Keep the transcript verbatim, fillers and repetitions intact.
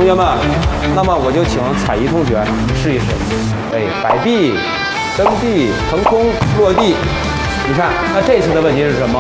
学们，那么我就请彩怡同学试一试。哎，摆臂、蹬地、腾空、落地。你看，那这次的问题是什么？